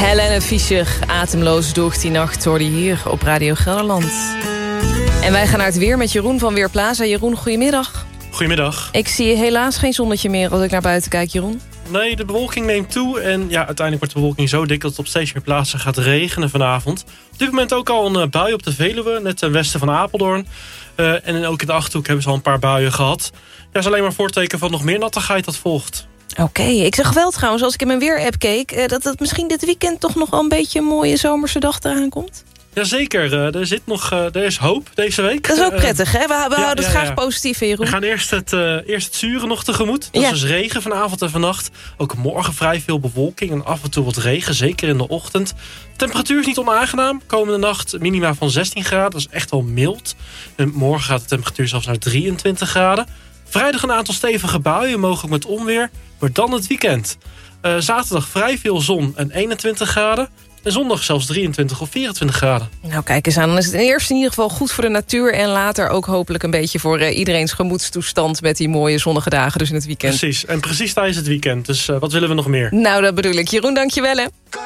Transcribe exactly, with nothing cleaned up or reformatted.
Helene Fischer, ademloos door die nacht, hoorde je hier op Radio Gelderland. En wij gaan naar het weer met Jeroen van Weerplaza. Jeroen, goedemiddag. Goedemiddag. Ik zie helaas geen zonnetje meer als ik naar buiten kijk, Jeroen. Nee, de bewolking neemt toe en ja, uiteindelijk wordt de bewolking zo dik dat het op steeds meer plaatsen gaat regenen vanavond. Op dit moment ook al een bui op de Veluwe, net ten westen van Apeldoorn. Uh, en ook in de Achterhoek hebben ze al een paar buien gehad. Ja, is alleen maar een voorteken van nog meer nattigheid dat volgt. Oké, okay, ik zag wel trouwens, als ik in mijn weer-app keek, uh, dat het misschien dit weekend toch nog wel een beetje een mooie zomerse dag eraan komt. Jazeker, uh, er, zit nog, uh, er is hoop deze week. Dat is ook prettig, hè? We, we ja, houden het ja, graag ja. positief, hè, Jeroen? We gaan eerst het, uh, eerst het zure nog tegemoet. Dat ja. is dus regen vanavond en vannacht. Ook morgen vrij veel bewolking en af en toe wat regen, zeker in de ochtend. De temperatuur is niet onaangenaam. Komende nacht minima van zestien graden, dat is echt wel mild. En morgen gaat de temperatuur zelfs naar drieëntwintig graden. Vrijdag een aantal stevige buien, mogelijk met onweer. Maar dan het weekend. Uh, zaterdag vrij veel zon en eenentwintig graden. En zondag zelfs drieëntwintig of vierentwintig graden. Nou, kijk eens aan. Dan is het in eerste in ieder geval goed voor de natuur. En later ook hopelijk een beetje voor uh, iedereen's gemoedstoestand met die mooie zonnige dagen dus in het weekend. Precies. En precies tijdens het weekend. Dus uh, wat willen we nog meer? Nou, dat bedoel ik. Jeroen, dank je wel, hè.